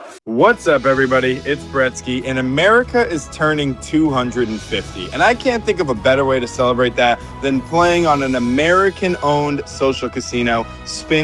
What's up, everybody? It's Bretsky, and America is turning 250. And I can't think of a better way to celebrate that than playing on an American-owned social casino, Spin